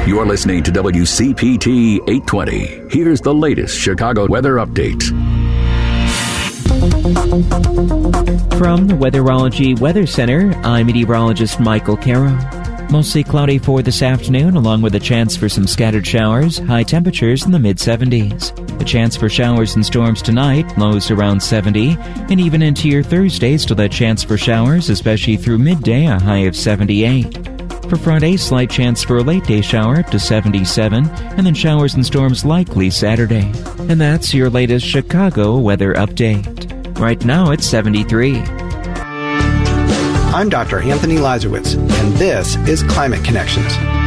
You're listening to WCPT 820. Here's the latest Chicago weather update. From the Weatherology Weather Center, I'm meteorologist Michael Caro. Mostly cloudy for this afternoon, along with a chance for some scattered showers, high temperatures in the mid-70s. The chance for showers and storms tonight, lows around 70, and even into your Thursday, still that chance for showers, especially through midday, a high of 78. For Friday, slight chance for a late-day shower up to 77, and then showers and storms likely Saturday. And that's your latest Chicago weather update. Right now, it's 73. I'm Dr. Anthony Lazarowitz, and this is Climate Connections.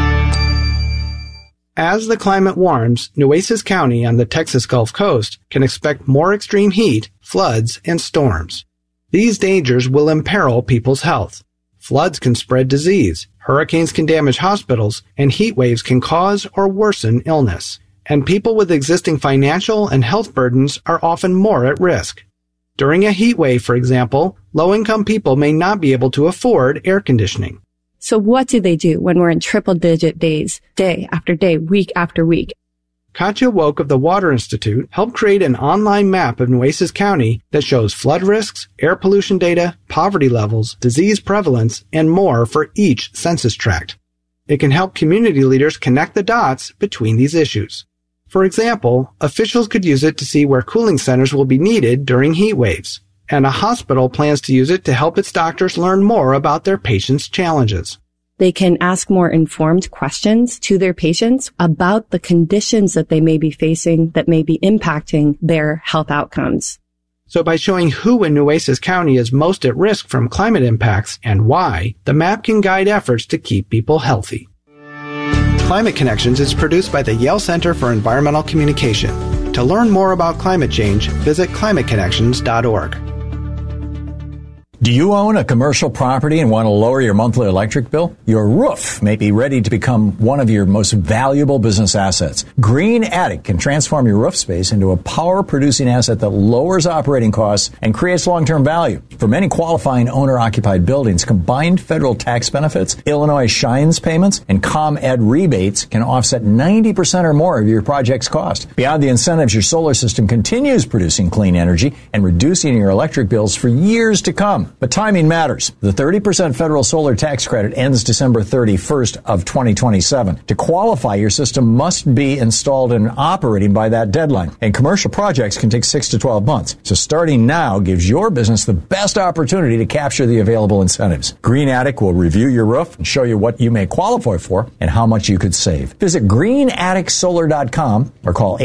As the climate warms, Nueces County on the Texas Gulf Coast can expect more extreme heat, floods, and storms. These dangers will imperil people's health. Floods can spread disease, hurricanes can damage hospitals, and heat waves can cause or worsen illness. And people with existing financial and health burdens are often more at risk. During a heat wave, for example, low-income people may not be able to afford air conditioning. So what do they do when we're in triple-digit days, day after day, week after week? Katja Woke of the Water Institute helped create an online map of Nueces County that shows flood risks, air pollution data, poverty levels, disease prevalence, and more for each census tract. It can help community leaders connect the dots between these issues. For example, officials could use it to see where cooling centers will be needed during heat waves, and a hospital plans to use it to help its doctors learn more about their patients' challenges. They can ask more informed questions to their patients about the conditions that they may be facing that may be impacting their health outcomes. So by showing who in Nueces County is most at risk from climate impacts and why, the map can guide efforts to keep people healthy. Climate Connections is produced by the Yale Center for Environmental Communication. To learn more about climate change, visit climateconnections.org. Do you own a commercial property and want to lower your monthly electric bill? Your roof may be ready to become one of your most valuable business assets. Green Attic can transform your roof space into a power-producing asset that lowers operating costs and creates long-term value. For many qualifying owner-occupied buildings, combined federal tax benefits, Illinois Shines payments, and ComEd rebates can offset 90% or more of your project's cost. Beyond the incentives, your solar system continues producing clean energy and reducing your electric bills for years to come. But timing matters. The 30% federal solar tax credit ends December 31st of 2027. To qualify, your system must be installed and operating by that deadline. And commercial projects can take 6 to 12 months. So starting now gives your business the best opportunity to capture the available incentives. Green Attic will review your roof and show you what you may qualify for and how much you could save. Visit greenatticsolar.com or call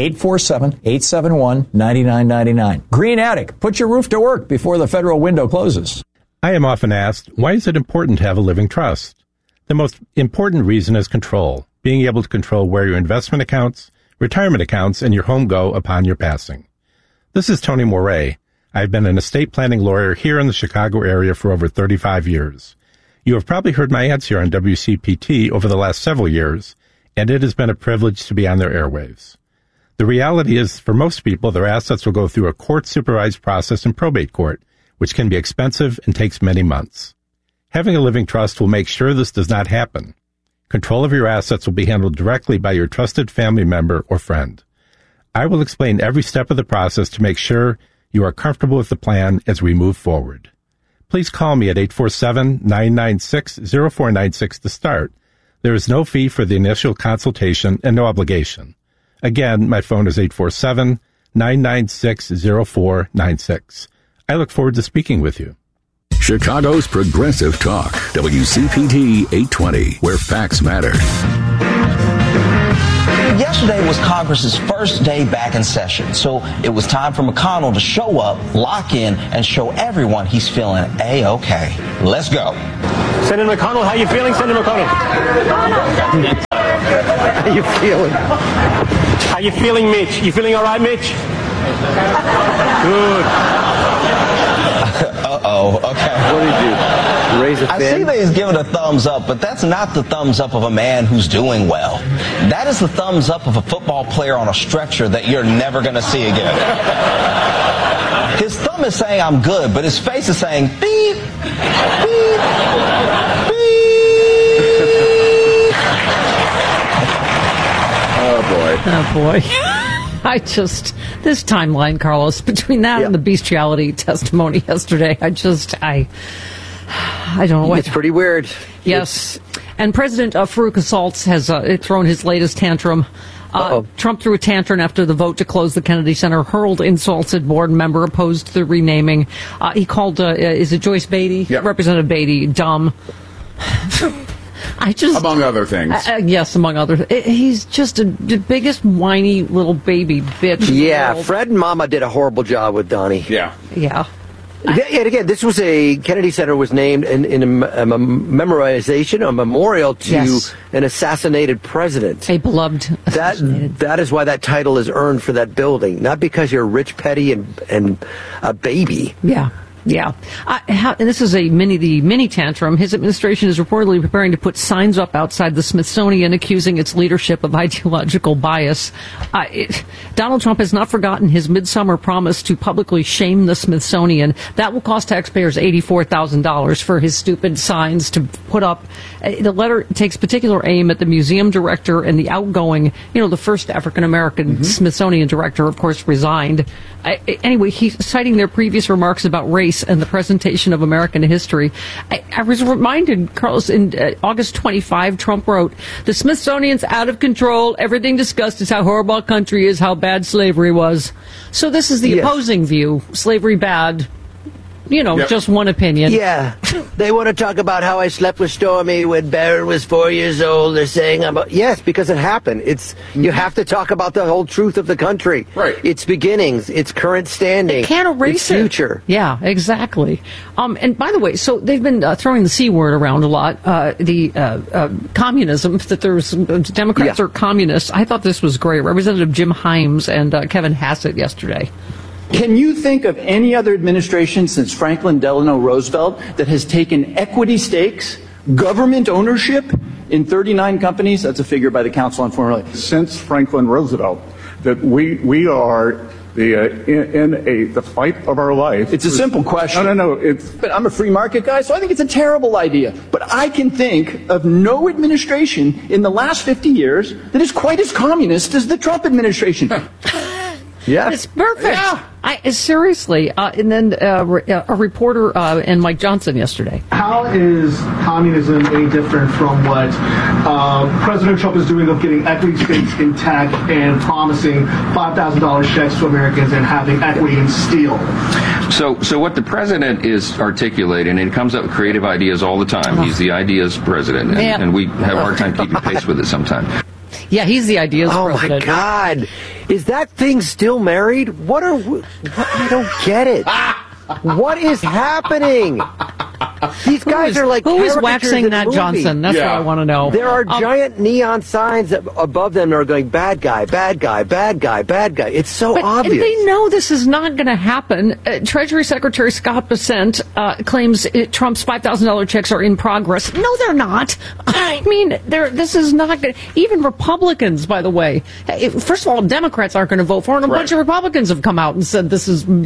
847-871-9999. Green Attic, put your roof to work before the federal window closes. I am often asked, why is it important to have a living trust? The most important reason is control, being able to control where your investment accounts, retirement accounts, and your home go upon your passing. This is Tony Moret. I've been an estate planning lawyer here in the Chicago area for over 35 years. You have probably heard my ads here on WCPT over the last several years, and it has been a privilege to be on their airwaves. The reality is, for most people, their assets will go through a court-supervised process in probate court, which can be expensive and takes many months. Having a living trust will make sure this does not happen. Control of your assets will be handled directly by your trusted family member or friend. I will explain every step of the process to make sure you are comfortable with the plan as we move forward. Please call me at 847-996-0496 to start. There is no fee for the initial consultation and no obligation. Again, my phone is 847-996-0496. I look forward to speaking with you. Chicago's Progressive Talk, WCPT 820, where facts matter. Yesterday was Congress's first day back in session, so it was time for McConnell to show up, lock in, and show everyone he's feeling A-OK. Let's go. Senator McConnell, how you feeling, Senator McConnell? How you feeling? How you feeling, Mitch? You feeling all right, Mitch? Good. Uh-oh, okay. What did you do? Raise a fin? I see that he's giving a thumbs up, but that's not the thumbs up of a man who's doing well. That is the thumbs up of a football player on a stretcher that you're never going to see again. His thumb is saying, I'm good, but his face is saying, beep, beep, beep. Oh, boy. This timeline, Carlos, between that and the bestiality testimony yesterday, I don't know. It's pretty weird. Yes. And President Farouk Assaults has thrown his latest tantrum. Trump threw a tantrum after the vote to close the Kennedy Center, hurled insults at board member opposed to the renaming. He called, is it Joyce Beatty? Yep. Representative Beatty, dumb. Among other things. Yes, among other things. He's just the biggest whiny little baby bitch. Yeah, Fred and Mama did a horrible job with Donnie. Yeah. Yeah. And again, this was Kennedy Center was named in a memorial to an assassinated president. A beloved assassinated. That is why that title is earned for that building, not because you're rich, petty, and a baby. Yeah. Yeah. And this is the mini tantrum. His administration is reportedly preparing to put signs up outside the Smithsonian accusing its leadership of ideological bias. Donald Trump has not forgotten his midsummer promise to publicly shame the Smithsonian. That will cost taxpayers $84,000 for his stupid signs to put up. The letter takes particular aim at the museum director and the outgoing, the first African-American Smithsonian director, of course, resigned. Anyway, he's citing their previous remarks about race and the presentation of American history. I was reminded, Carlos, in August 25, Trump wrote, "The Smithsonian's out of control. Everything discussed is how horrible our country is, how bad slavery was." So this is the opposing view. Slavery bad. Just one opinion. Yeah. They want to talk about how I slept with Stormy when Barron was 4 years old. They're saying, yes, because it happened. You have to talk about the whole truth of the country. Right. Its beginnings, its current standing. They can't erase its future. Yeah, exactly. And by the way, so they've been throwing the C word around a lot. Communism, that there's Democrats are communists. I thought this was great. Representative Jim Himes and Kevin Hassett yesterday. Can you think of any other administration since Franklin Delano Roosevelt that has taken equity stakes, government ownership in 39 companies? That's a figure by the Council on Foreign Relations. Since Franklin Roosevelt, that we are the fight of our life. It's a simple question. No. But I'm a free market guy, so I think it's a terrible idea. But I can think of no administration in the last 50 years that is quite as communist as the Trump administration. Yeah, it's perfect. Yeah. Seriously. And then a reporter and Mike Johnson yesterday. How is communism any different from what President Trump is doing of getting equity stakes in tech and promising $5,000 checks to Americans and having equity in steel? So what the president is articulating, and he comes up with creative ideas all the time. He's the ideas president, and we have a hard time keeping pace with it sometimes. Yeah, he's the ideas president. Oh, my God. Is that thing still married? I don't get it. What is happening? These guys are like who is caricatures waxing in that movies. Johnson? That's what I want to know. There are giant neon signs above them that are going, bad guy, bad guy, bad guy, bad guy. It's so obvious. They know this is not going to happen. Treasury Secretary Scott Bessent claims Trump's $5,000 checks are in progress. No, they're not. I mean, this is not going to... Even Republicans, by the way. First of all, Democrats aren't going to vote for it. A bunch of Republicans have come out and said this is, what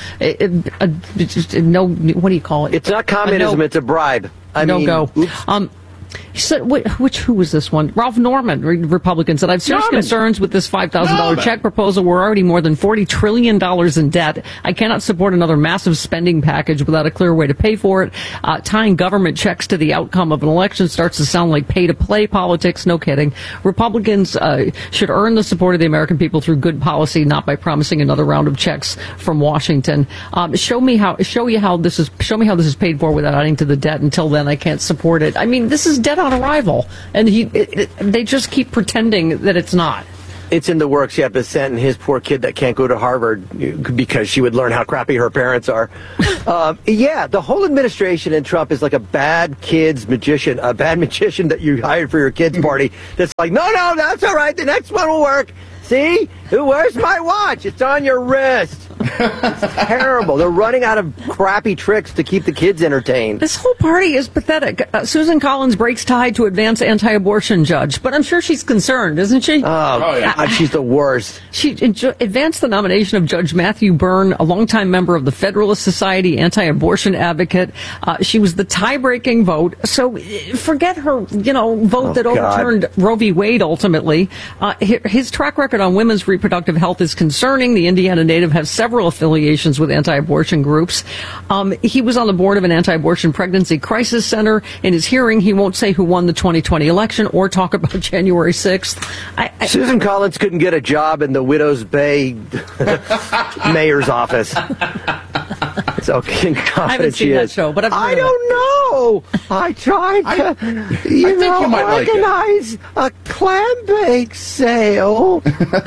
do you call it? It's not communism, it's a bribe. Go. He said, who was this one? Ralph Norman, Republican, said, I have serious concerns with this $5,000 check proposal. We're already more than $40 trillion in debt. I cannot support another massive spending package without a clear way to pay for it. Tying government checks to the outcome of an election starts to sound like pay-to-play politics. No kidding. Republicans should earn the support of the American people through good policy, not by promising another round of checks from Washington. Show me how this is paid for without adding to the debt. Until then, I can't support it. I mean, this is dead on arrival, and they just keep pretending that it's not. It's in the works. You have Bessent and his poor kid that can't go to Harvard because she would learn how crappy her parents are. The whole administration in Trump is like a bad magician that you hired for your kid's party. That's like, no, that's all right. The next one will work. See? Where's my watch? It's on your wrist. It's terrible. They're running out of crappy tricks to keep the kids entertained. This whole party is pathetic. Susan Collins breaks tie to advance anti-abortion judge, but I'm sure she's concerned, isn't she? Oh yeah. God, she's the worst. She advanced the nomination of Judge Matthew Byrne, a longtime member of the Federalist Society, anti-abortion advocate. She was the tie-breaking vote. So forget her, vote that overturned Roe v. Wade ultimately. His track record on women's reproductive health is concerning. The Indiana native has several affiliations with anti-abortion groups. He was on the board of an anti-abortion pregnancy crisis center. In his hearing, he won't say who won the 2020 election or talk about January 6th. Susan Collins couldn't get a job in the Widows Bay mayor's office. That's how incompetent I haven't seen that show, but I don't know. I tried to, organize a clam bake sale.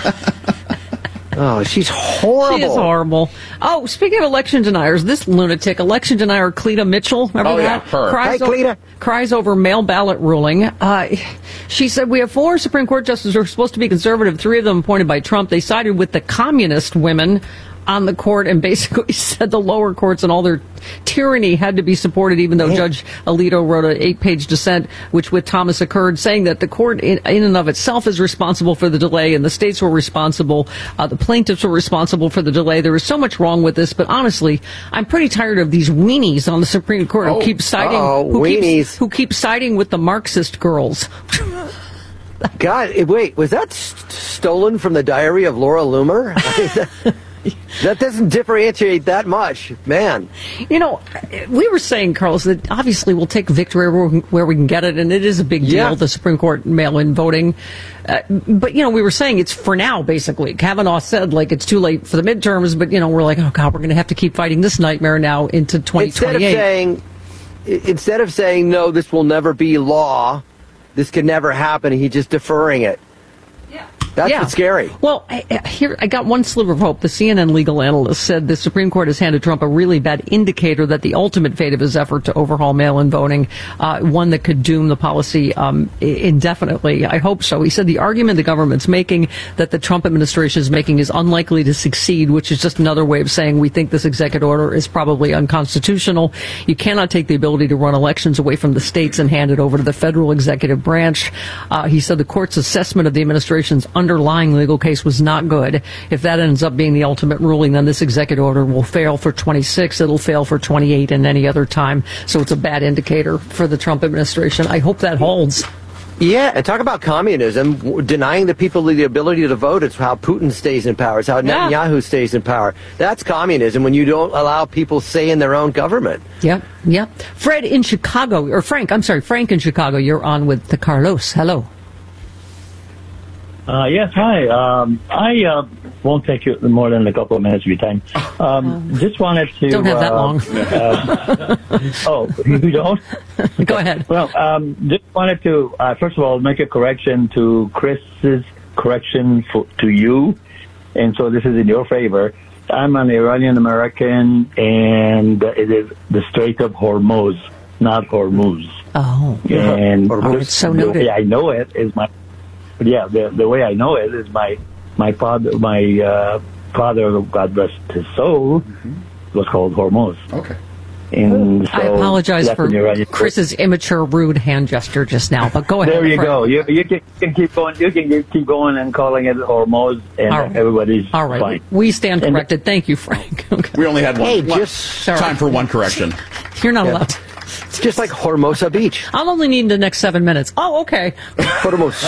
Oh, she's horrible. She is horrible. Oh, speaking of election deniers, this lunatic, election denier Cleta Mitchell, remember that? Cleta. Cries over mail ballot ruling. She said, we have 4 Supreme Court justices who are supposed to be conservative, 3 of them appointed by Trump. They sided with the communist women on the court and basically said the lower courts and all their tyranny had to be supported, even though Judge Alito wrote an 8-page dissent, which with Thomas occurred, saying that the court in and of itself is responsible for the delay and the states were responsible, the plaintiffs were responsible for the delay. There is so much wrong with this, but honestly, I'm pretty tired of these weenies on the Supreme Court who keep siding who keep siding with the Marxist girls. God, wait, was that stolen from the Diary of Laura Loomer? That doesn't differentiate that much, man. We were saying, Carlos, that obviously we'll take victory where we can get it, and it is a big deal, the Supreme Court mail-in voting. But, we were saying it's for now, basically. Kavanaugh said, it's too late for the midterms, but, we're like, oh, God, we're going to have to keep fighting this nightmare now into 2028. Instead of saying, no, this will never be law, this can never happen, he's just deferring it. That's what's scary. Well, here I got one sliver of hope. The CNN legal analyst said the Supreme Court has handed Trump a really bad indicator that the ultimate fate of his effort to overhaul mail-in voting, one that could doom the policy indefinitely. I hope so. He said the argument the government's making that the Trump administration is making is unlikely to succeed, which is just another way of saying we think this executive order is probably unconstitutional. You cannot take the ability to run elections away from the states and hand it over to the federal executive branch. He said the court's assessment of the administration's underlying legal case was not good. If that ends up being the ultimate ruling, then this executive order will fail for 26. It'll fail for 28 and any other time. So it's a bad indicator for the Trump administration. I hope that holds. Yeah, and talk about communism, denying the people the ability to vote. It's how Putin stays in power. It's how Netanyahu stays in power. That's communism, when you don't allow people say in their own government. Yep. Frank in Chicago, you're on with the Carlos. Hello. Yes, hi. I won't take you more than a couple of minutes of your time. Just wanted to... Don't have that long. You don't? Go ahead. Well, just wanted to, first of all, make a correction to Chris's correction to you. And so this is in your favor. I'm an Iranian-American, and it is the Strait of Hormuz, not Hormuz. Oh. And so noted. The way I know it is my... Yeah, the way I know it is my father, God rest his soul, was called Hormuz. Okay. And so I apologize for Chris's immature, rude hand gesture just now, but go ahead. There you go. You can keep going. You can keep going and calling it Hormuz, and everybody's fine. We stand corrected. Thank you, Frank. Okay. We only had time for one correction. You're not allowed to. It's just like Hermosa Beach. I'll only need the next 7 minutes. Oh, okay. Hormuz.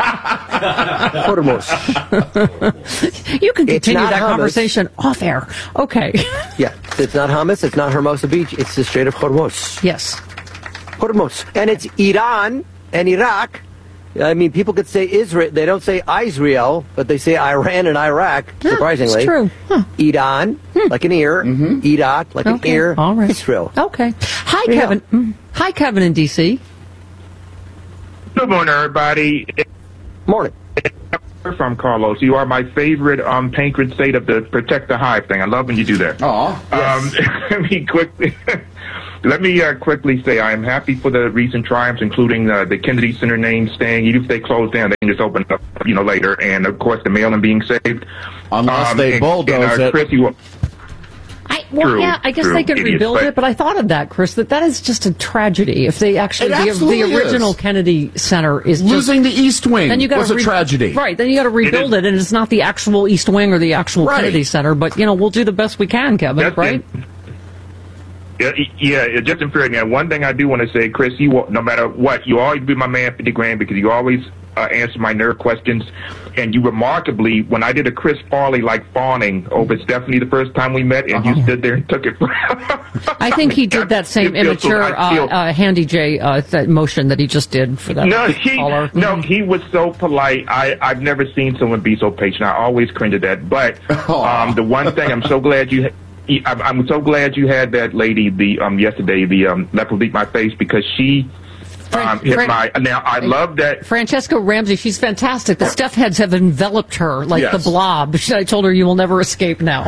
You can continue that conversation off air. Okay. Yeah, it's not hummus. It's not Hermosa Beach. It's the Strait of Hormuz. Yes. Hormuz. And it's Iran and Iraq. I mean, people could say Israel. They don't say Israel, but they say Iran and Iraq, surprisingly. That's true. Iran, like an ear. Iraq, like an ear. All right. Israel. Okay. Hi, Kevin. Hi, Kevin in D.C. Good morning, everybody. Morning. From Carlos. You are my favorite patron saint of the Protect the Hive thing. I love when you do that. Yes. Let me quickly say I am happy for the recent triumphs, including the Kennedy Center name staying. Even if they close down, they can just open up, later. And of course, the mail-in being saved. Unless they bulldoze it. Chris, Well, True, yeah, I guess true. they could Idiots, rebuild it, but I thought of that, Chris, that is just a tragedy. If they actually, the original Kennedy Center is losing the East Wing then you was a tragedy. Right, then you got to rebuild it, and it's not the actual East Wing or the actual Kennedy Center, but, we'll do the best we can, Kevin, right? Yeah, just in fairness, now, one thing I do want to say, Chris, no matter what, you always be my man 50 grand because you always answer my nerd questions. And you remarkably, when I did a Chris Farley fawning over Stephanie the first time we met, and you stood there and took it. I think he did that same immature Handy J that motion that he just did for that. He was so polite. I've never seen someone be so patient. I always cringe at that. But the one thing I'm so glad I'm so glad you had that lady yesterday, Leopard Beat My Face, because she now I love that Francesca Ramsey. She's fantastic. The Steph heads have enveloped her like the blob. I told her you will never escape now.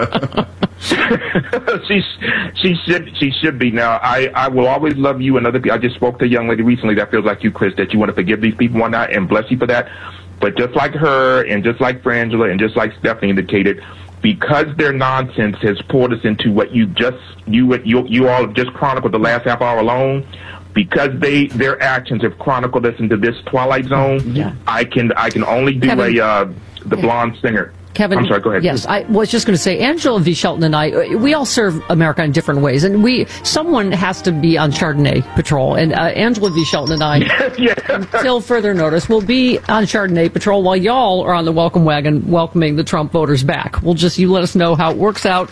She should be. Now I will always love you and other people. I just spoke to a young lady recently that feels like you, Chris, that you want to forgive these people and whatnot, and bless you for that. But just like her and just like Frangela and just like Stephanie indicated, because their nonsense has pulled us into what you all have just chronicled the last half hour alone. Because their actions have chronicled us into this twilight zone, I can only do Kevin, the blonde singer. Kevin, I'm sorry, go ahead. Yes, I was just going to say, Angela V. Shelton and I, we all serve America in different ways, and someone has to be on Chardonnay patrol, and Angela V. Shelton and I, until further notice, will be on Chardonnay patrol while y'all are on the welcome wagon welcoming the Trump voters back. You let us know how it works out.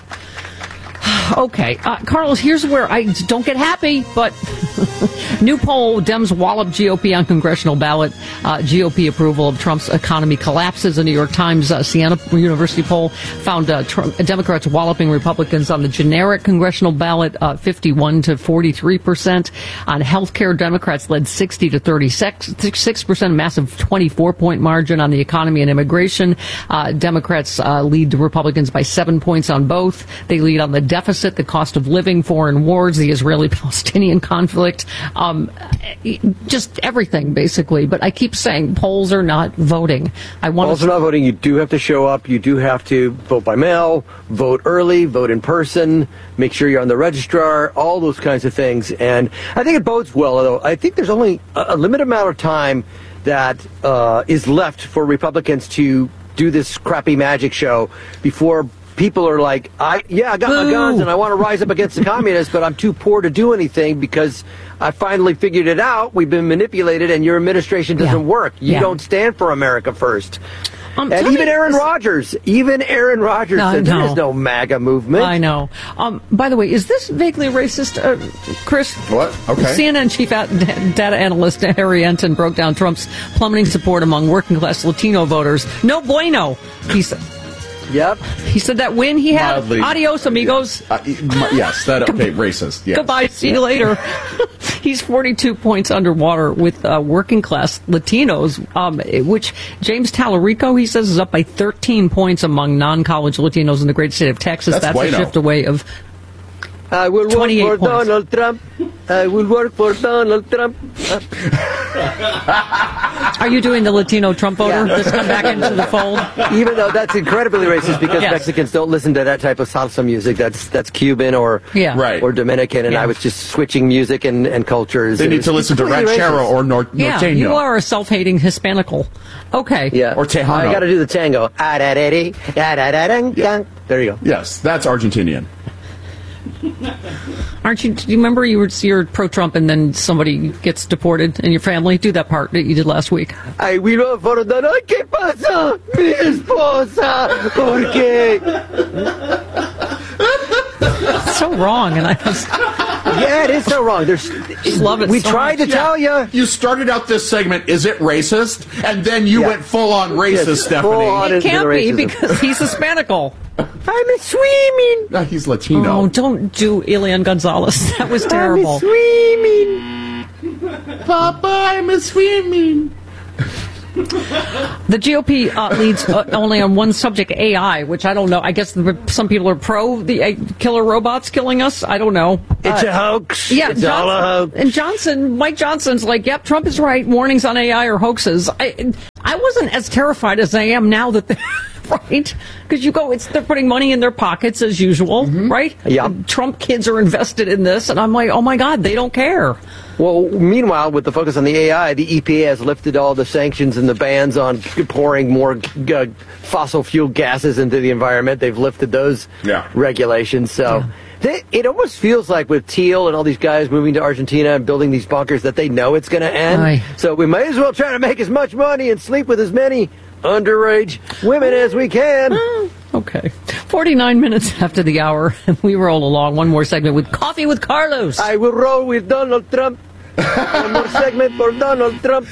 Okay, Carlos, here's where I don't get happy, but new poll, Dems wallop GOP on congressional ballot. GOP approval of Trump's economy collapses. A New York Times Siena University poll found Democrats walloping Republicans on the generic congressional ballot, 51 to 43%. On health care, Democrats led 60 to 36%, massive 24-point margin. On the economy and immigration, Democrats lead the Republicans by 7 points on both. They lead on the deficit, the cost of living, foreign wars, the Israeli-Palestinian conflict, just everything, basically. But I keep saying polls are not voting. Polls are not voting. You do have to show up. You do have to vote by mail, vote early, vote in person, make sure you're on the registrar, all those kinds of things. And I think it bodes well, though. I think there's only a limited amount of time that is left for Republicans to do this crappy magic show before people are like, I got my guns and I want to rise up against the communists, but I'm too poor to do anything because I finally figured it out. We've been manipulated and your administration doesn't work. You don't stand for America first. And even Aaron Rodgers said there is no MAGA movement. I know. By the way, is this vaguely racist, Chris? What? Okay. CNN chief data analyst Harry Enton broke down Trump's plummeting support among working-class Latino voters. No bueno, he said. Yep. He said that win he had. Mildly, adios, amigos. Yes, racist. Yes. Goodbye, see you later. He's 42 points underwater with working-class Latinos, which James Tallarico, he says, is up by 13 points among non-college Latinos in the great state of Texas. That's a shift away of I will work for Donald Trump. I will work for Donald Trump. Are you doing the Latino Trump voter that's come back into the fold? Even though that's incredibly racist because Mexicans don't listen to that type of salsa music. That's Cuban or Dominican, and I was just switching music and cultures. They need to listen to ranchero or norteño. Yeah, you are a self-hating Hispanical. Okay. Yeah. Or Tejano. I got to do the tango. There you go. Yes, that's Argentinian. Aren't you? Do you remember you're pro-Trump and then somebody gets deported in your family? Do that part that you did last week. I will for Donald. ¿Qué pasa, mi esposa? ¿Por qué? It's so wrong, and I was. Yeah, it is so wrong. Love it. We tried to tell you. You started out this segment. Is it racist? And then you went full on racist, Stephanie. It can't be because he's Hispanical. I'm a swimming. No, he's Latino. Oh, don't do Elian Gonzalez. That was terrible. I'm a swimming. Papa, I'm a swimming. The GOP leads only on one subject, AI, which I don't know. I guess some people are pro the killer robots killing us. I don't know. It's a hoax. Yeah, it's all a hoax. And Mike Johnson's like, yep, Trump is right. Warnings on AI are hoaxes. I wasn't as terrified as I am now that Right? Because they're putting money in their pockets as usual, right? Yeah. Trump kids are invested in this, and I'm like, oh my God, they don't care. Well, meanwhile, with the focus on the AI, the EPA has lifted all the sanctions and the bans on pouring more fossil fuel gases into the environment. They've lifted those regulations. So it almost feels like with Thiel and all these guys moving to Argentina and building these bunkers that they know it's going to end. Aye. So we may as well try to make as much money and sleep with as many underage women as we can. Okay. 49 minutes after the hour, and we roll along. One more segment with Coffee with Carlos. I will roll with Donald Trump. One more segment for Donald Trump.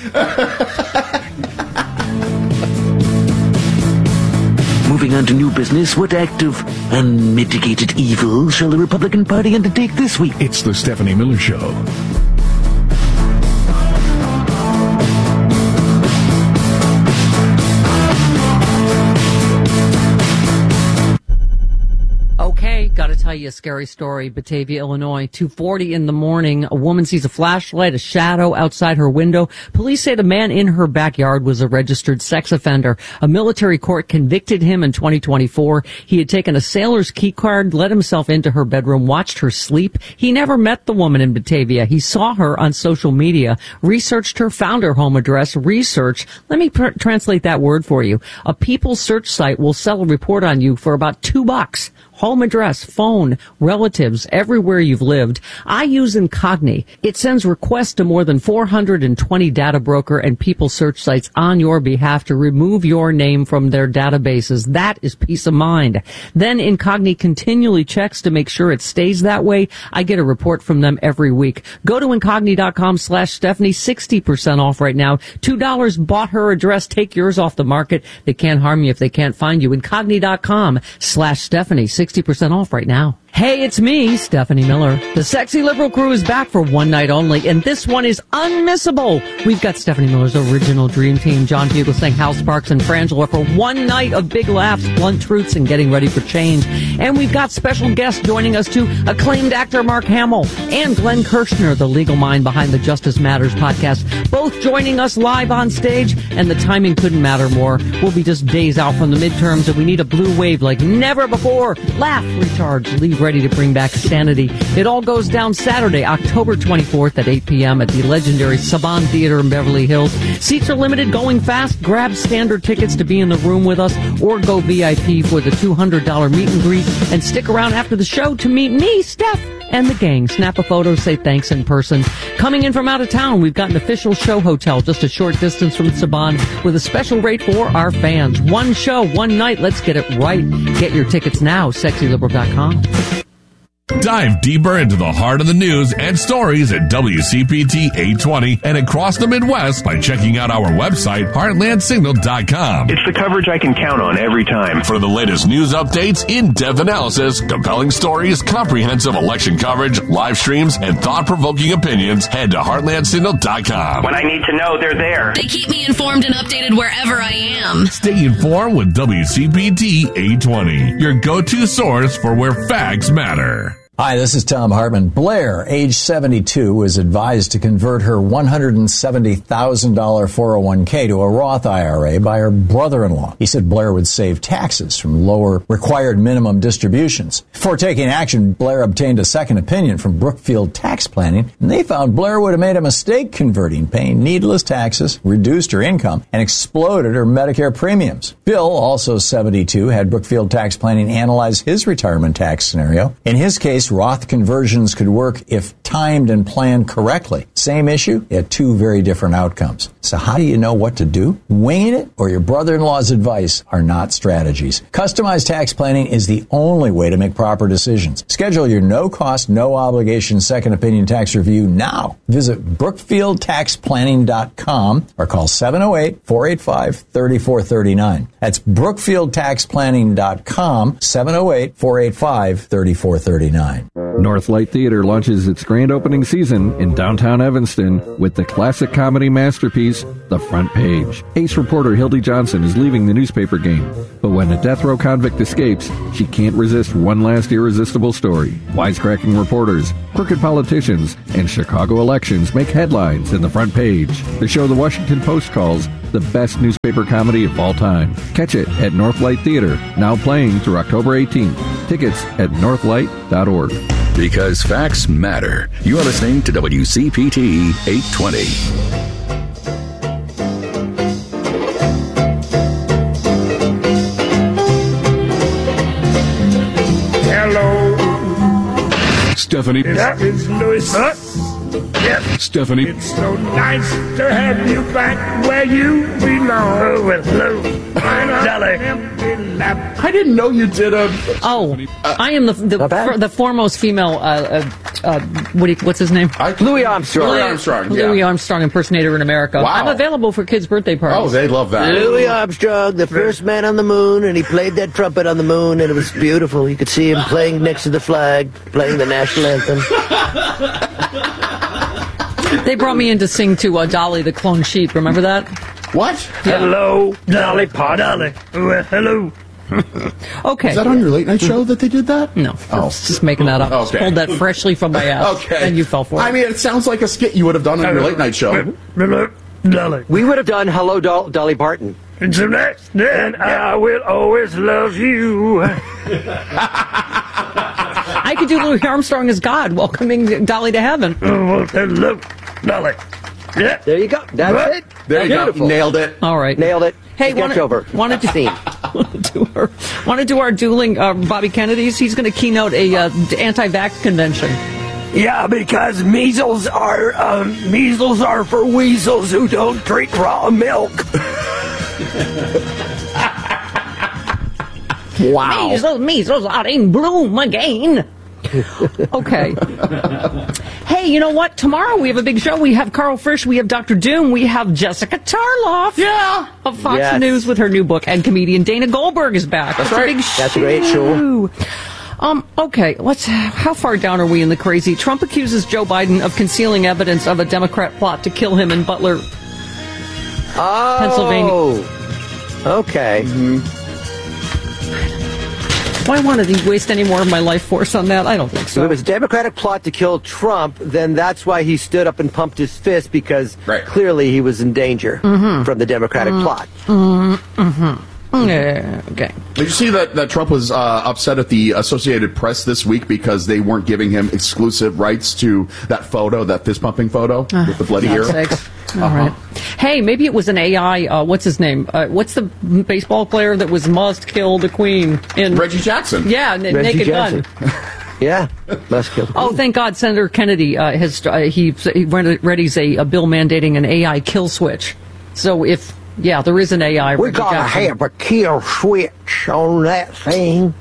Moving on to new business, what act of unmitigated evil shall the Republican Party undertake this week? It's the Stephanie Miller Show. Okay, gotta tell you a scary story. Batavia, Illinois, 2:40 in the morning. A woman sees a flashlight, a shadow outside her window. Police say the man in her backyard was a registered sex offender. A military court convicted him in 2024. He had taken a sailor's key card, let himself into her bedroom, watched her sleep. He never met the woman in Batavia. He saw her on social media, researched her, found her home address, research. Let me translate that word for you. A People search site will sell a report on you for about $2. Home address, phone, relatives, everywhere you've lived. I use Incogni. It sends requests to more than 420 data broker and people search sites on your behalf to remove your name from their databases. That is peace of mind. Then Incogni continually checks to make sure it stays that way. I get a report from them every week. Go to Incogni.com/Stephanie, 60% off right now. $2 bought her address. Take yours off the market. They can't harm you if they can't find you. Incogni.com/Stephanie, 60% off right now. Hey, it's me, Stephanie Miller. The Sexy Liberal Crew is back for one night only, and this one is unmissable. We've got Stephanie Miller's original dream team, John Fugelsang, Hal Sparks, and Frangela for one night of big laughs, blunt truths, and getting ready for change. And we've got special guests joining us too, acclaimed actor Mark Hamill and Glenn Kirshner, the legal mind behind the Justice Matters podcast, both joining us live on stage, and the timing couldn't matter more. We'll be just days out from the midterms, and we need a blue wave like never before. Laugh, recharge, leave ready to bring back sanity. It all goes down Saturday, October 24th at 8 p.m. at the legendary Saban Theater in Beverly Hills. Seats are limited, going fast. Grab standard tickets to be in the room with us, or go VIP for the $200 meet and greet, and stick around after the show to meet me, Steph, and the gang. Snap a photo, say thanks in person. Coming in from out of town, we've got an official show hotel just a short distance from Saban with a special rate for our fans. One show, one night. Let's get it right. Get your tickets now, sexyliberal.com. Dive deeper into the heart of the news and stories at WCPT 820 and across the Midwest by checking out our website, heartlandsignal.com. It's the coverage I can count on every time. For the latest news updates, in-depth analysis, compelling stories, comprehensive election coverage, live streams, and thought-provoking opinions, head to heartlandsignal.com. When I need to know, they're there. They keep me informed and updated wherever I am. Stay informed with WCPT 820, your go-to source for where facts matter. Hi, this is Tom Hartman. Blair, age 72, was advised to convert her $170,000 401k to a Roth IRA by her brother-in-law. He said Blair would save taxes from lower required minimum distributions. Before taking action, Blair obtained a second opinion from Brookfield Tax Planning, and they found Blair would have made a mistake converting, paying needless taxes, reduced her income, and exploded her Medicare premiums. Bill, also 72, had Brookfield Tax Planning analyze his retirement tax scenario. In his case, Roth conversions could work if timed and planned correctly. Same issue, yet two very different outcomes. So how do you know what to do? Winging it or your brother-in-law's advice are not strategies. Customized tax planning is the only way to make proper decisions. Schedule your no-cost, no-obligation second opinion tax review now. Visit BrookfieldTaxPlanning.com or call 708-485-3439. That's BrookfieldTaxPlanning.com, 708-485-3439. time. Northlight Theater launches its grand opening season in downtown Evanston with the classic comedy masterpiece, The Front Page. Ace reporter Hildy Johnson is leaving the newspaper game, but when a death row convict escapes, she can't resist one last irresistible story. Wisecracking reporters, crooked politicians, and Chicago elections make headlines in The Front Page. The show the Washington Post calls the best newspaper comedy of all time. Catch it at Northlight Theater, now playing through October 18th. Tickets at northlight.org. Because facts matter. You are listening to WCPT 820. Hello, Stephanie. That is Louis. Yes, Stephanie. It's so nice to have you back where you belong. Oh, well, hello, Dolly. I didn't know you did a. I am the foremost female. What's his name? Louis Armstrong. Louis Armstrong impersonator in America. Wow. I'm available for kids' birthday parties. Oh, they love that. Louis Armstrong, the first man on the moon, and he played that trumpet on the moon, and it was beautiful. You could see him playing next to the flag, playing the national anthem. They brought me in to sing to Dolly the Clone Sheep. Remember that? What? Yeah. Hello, Dolly Dolly. Well, hello. Okay. Is that on your late night show that they did that? No. I was just making that up. Okay. Pulled that freshly from my ass. Okay. And you fell for it. I mean, it sounds like a skit you would have done on your late night show. Dolly. We would have done Hello, Dolly Parton. And so then I will always love you. I could do Louis Armstrong as God, welcoming Dolly to heaven. Oh, well, hello, Dolly. Yeah. There you go. That's it. There you go. Nailed it. All right. Nailed it. Hey, Sketch over. Want to do our dueling Bobby Kennedys? He's going to keynote a anti-vax convention. Yeah, because measles are for weasels who don't drink raw milk. Wow. Measles are in bloom again. Okay. Hey, you know what? Tomorrow we have a big show. We have Carl Frisch, we have Dr. Doom, we have Jessica Tarloff. Yeah. Of Fox News with her new book, and comedian Dana Goldberg is back. That's right. A big That's a great show. Okay, how far down are we in the crazy? Trump accuses Joe Biden of concealing evidence of a Democrat plot to kill him in Butler, Pennsylvania. Okay. Why wanted he waste any more of my life force on that? I don't think so. If it was a Democratic plot to kill Trump, then that's why he stood up and pumped his fist, because clearly he was in danger from the Democratic plot. Yeah, okay. Did you see that Trump was upset at the Associated Press this week because they weren't giving him exclusive rights to that photo, that fist-pumping photo with the bloody ear? All right. Hey, maybe it was an AI. What's his name? What's the baseball player that was must kill the queen in Reggie Jackson? Yeah, Naked Gun. Yeah, must kill. Oh, thank God, Senator Kennedy has he readies a bill mandating an AI kill switch. So if there is an AI. We gotta have a kill switch on that thing.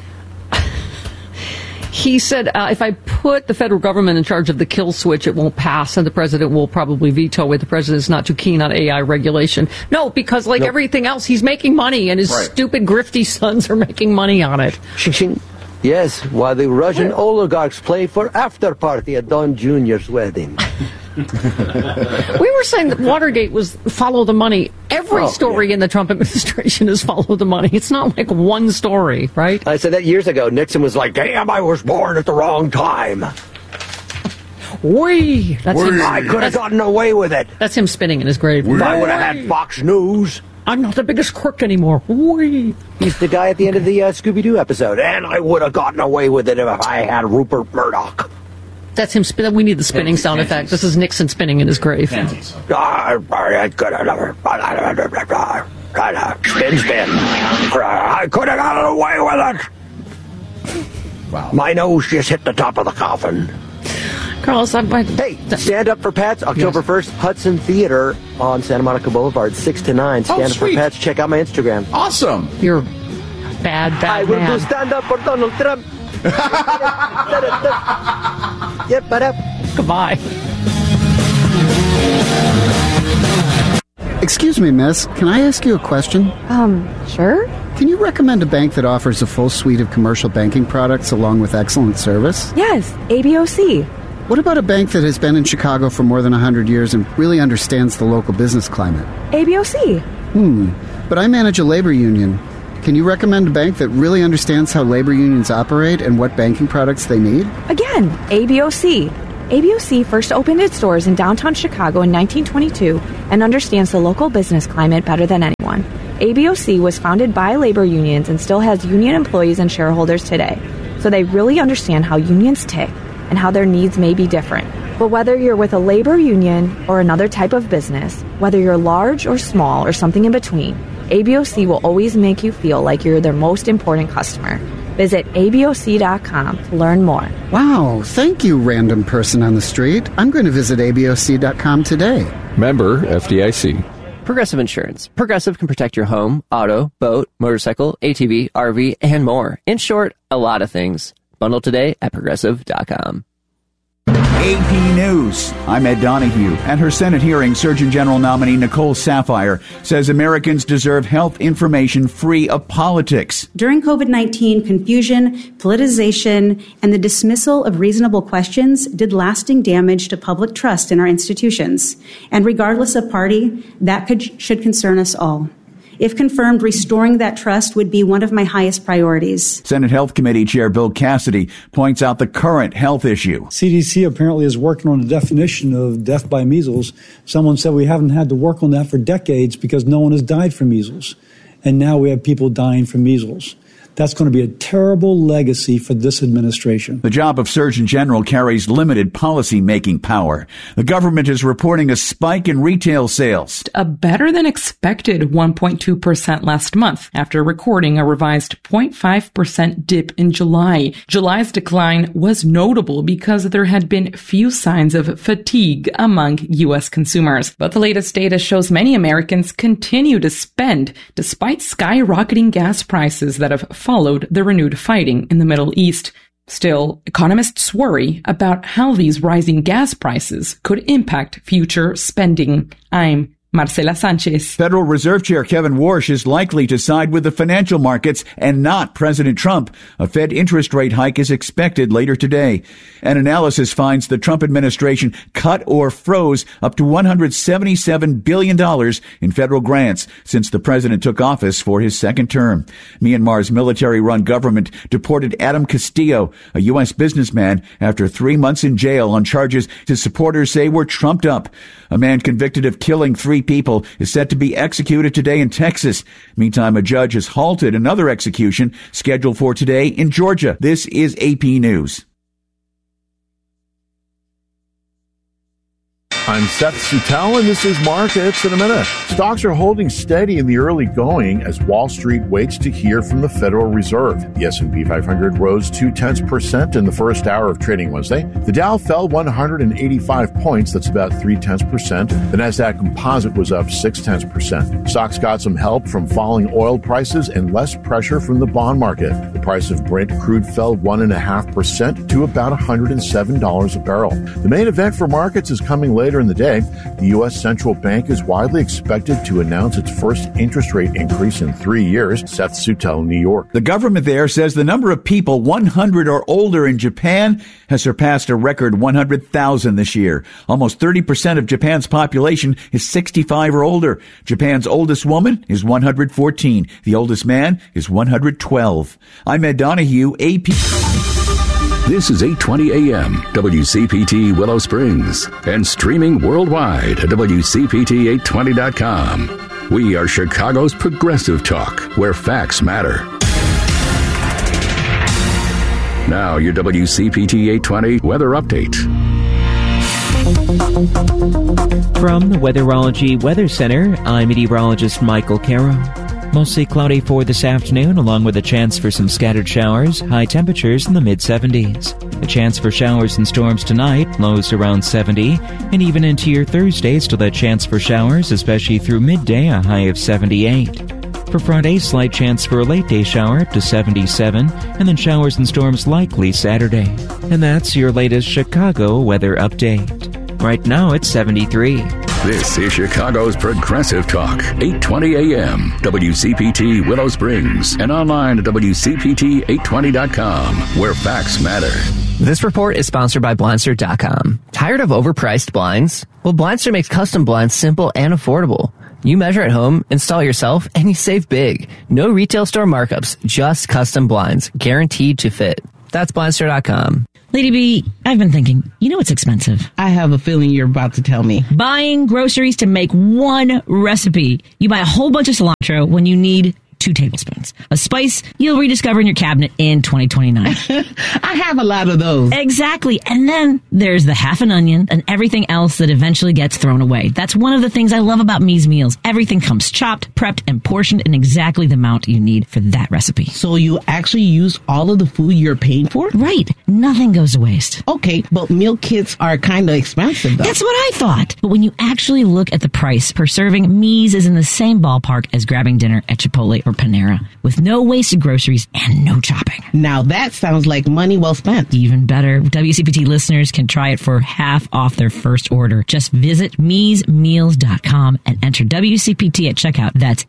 He said, if I put the federal government in charge of the kill switch, it won't pass, and the president will probably veto it. The president's not too keen on AI regulation. No, because everything else, he's making money, and his stupid grifty sons are making money on it. Yes, while the Russian oligarchs play for after party at Don Jr.'s wedding. We were saying that Watergate was follow the money. Every story in the Trump administration is follow the money. It's not like one story, right? I said that years ago. Nixon was like, damn, I was born at the wrong time. That's him. I could have gotten away with it. That's him spinning in his grave. If I would have had Fox News. I'm not the biggest crook anymore. He's the guy at the end of the Scooby-Doo episode. And I would have gotten away with it if I had Rupert Murdoch. That's him spinning. We need the spinning sound effect. This is Nixon spinning in his grave. I could have gotten away with it. Wow. My nose just hit the top of the coffin. Carlos, hey, Stand Up for Pets, October 1st, Hudson Theater on Santa Monica Boulevard, 6 to 9. Stand Up for Pets. Check out my Instagram. Awesome. You're bad I will do stand up for Donald Trump. Yep, goodbye. Excuse me, miss. Can I ask you a question? Sure. Can you recommend a bank that offers a full suite of commercial banking products along with excellent service? Yes, ABOC. What about a bank that has been in Chicago for more than 100 years and really understands the local business climate? ABOC. But I manage a labor union. Can you recommend a bank that really understands how labor unions operate and what banking products they need? Again, ABOC. ABOC first opened its doors in downtown Chicago in 1922 and understands the local business climate better than anyone. ABOC was founded by labor unions and still has union employees and shareholders today, so they really understand how unions tick and how their needs may be different. But whether you're with a labor union or another type of business, whether you're large or small or something in between, ABOC will always make you feel like you're their most important customer. Visit ABOC.com to learn more. Wow, thank you, random person on the street. I'm going to visit ABOC.com today. Member FDIC. Progressive Insurance. Progressive can protect your home, auto, boat, motorcycle, ATV, RV, and more. In short, a lot of things. Bundle today at Progressive.com. AP News. I'm Ed Donahue. At her Senate hearing, Surgeon General nominee Nicole Saphier says Americans deserve health information free of politics. During COVID-19, confusion, politicization, and the dismissal of reasonable questions did lasting damage to public trust in our institutions. And regardless of party, that should concern us all. If confirmed, restoring that trust would be one of my highest priorities. Senate Health Committee Chair Bill Cassidy points out the current health issue. CDC apparently is working on a definition of death by measles. Someone said we haven't had to work on that for decades because no one has died from measles. And now we have people dying from measles. That's going to be a terrible legacy for this administration. The job of Surgeon General carries limited policy-making power. The government is reporting a spike in retail sales. A better-than-expected 1.2% last month, after recording a revised 0.5% dip in July. July's decline was notable because there had been few signs of fatigue among U.S. consumers. But the latest data shows many Americans continue to spend, despite skyrocketing gas prices that have followed the renewed fighting in the Middle East. Still, economists worry about how these rising gas prices could impact future spending. I'm Marcela Sanchez. Federal Reserve Chair Kevin Warsh is likely to side with the financial markets and not President Trump. A Fed interest rate hike is expected later today. An analysis finds the Trump administration cut or froze up to $177 billion in federal grants since the president took office for his second term. Myanmar's military-run government deported Adam Castillo, a U.S. businessman, after 3 months in jail on charges his supporters say were trumped up. A man convicted of killing 3 people is set to be executed today in Texas. Meantime, a judge has halted another execution scheduled for today in Georgia. This is AP News. I'm Seth Sutell, and this is Markets in a Minute. Stocks are holding steady in the early going as Wall Street waits to hear from the Federal Reserve. The S&P 500 rose 0.2% in the first hour of trading Wednesday. The Dow fell 185 points, that's about 0.3%. The Nasdaq Composite was up 0.6%. Stocks got some help from falling oil prices and less pressure from the bond market. The price of Brent crude fell 1.5% to about $107 a barrel. The main event for markets is coming later in the day. The U.S. Central Bank is widely expected to announce its first interest rate increase in 3 years. Seth Sutell, New York. The government there says the number of people 100 or older in Japan has surpassed a record 100,000 this year. Almost 30% of Japan's population is 65 or older. Japan's oldest woman is 114. The oldest man is 112. I'm Ed Donahue, AP. This is 820 AM, WCPT Willow Springs, and streaming worldwide at WCPT820.com. We are Chicago's progressive talk, where facts matter. Now, your WCPT 820 weather update. From the Weatherology Weather Center, I'm meteorologist Michael Caro. Mostly cloudy for this afternoon, along with a chance for some scattered showers, high temperatures in the mid-70s. A chance for showers and storms tonight, lows around 70, and even into your Thursday, still a chance for showers, especially through midday, a high of 78. For Friday, slight chance for a late-day shower up to 77, and then showers and storms likely Saturday. And that's your latest Chicago weather update. Right now, it's 73. This is Chicago's Progressive Talk, 820 AM, WCPT Willow Springs, and online at WCPT820.com, where facts matter. This report is sponsored by Blindster.com. Tired of overpriced blinds? Well, Blindster makes custom blinds simple and affordable. You measure at home, install yourself, and you save big. No retail store markups, just custom blinds, guaranteed to fit. That's Blindster.com. Lady B, I've been thinking, you know what's expensive? I have a feeling you're about to tell me. Buying groceries to make one recipe. You buy a whole bunch of cilantro when you need 2 tablespoons. A spice you'll rediscover in your cabinet in 2029. I have a lot of those. Exactly. And then there's the half an onion and everything else that eventually gets thrown away. That's one of the things I love about Me's Meals. Everything comes chopped, prepped, and portioned in exactly the amount you need for that recipe. So you actually use all of the food you're paying for? Right. Nothing goes to waste. Okay, but meal kits are kind of expensive, though. That's what I thought. But when you actually look at the price per serving, Me's is in the same ballpark as grabbing dinner at Chipotle or Panera, with no wasted groceries and no chopping. Now that sounds like money well spent. Even better, WCPT listeners can try it for half off their first order. Just visit meesmeals.com and enter WCPT at checkout. That's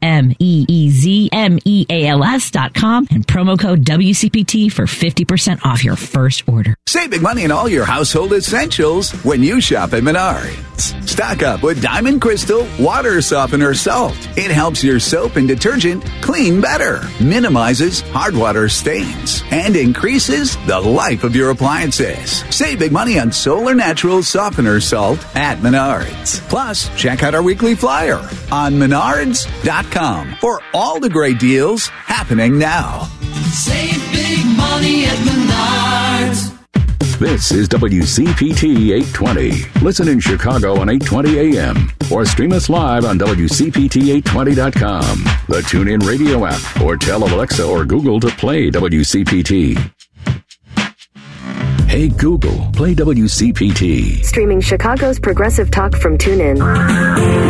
MEEZMEALS.com and promo code WCPT for 50% off your first order. Save big money on all your household essentials when you shop at Menards. Stock up with Diamond Crystal Water Softener Salt. It helps your soap and detergent clean better, minimizes hard water stains, and increases the life of your appliances. Save big money on Solar Natural Softener Salt at Menards. Plus, check out our weekly flyer on Menards.com for all the great deals happening now. Save big money at Menards. This is WCPT 820. Listen in Chicago on 820 AM or stream us live on WCPT820.com, the TuneIn radio app, or tell Alexa or Google to play WCPT. Hey Google, play WCPT. Streaming Chicago's Progressive Talk from TuneIn.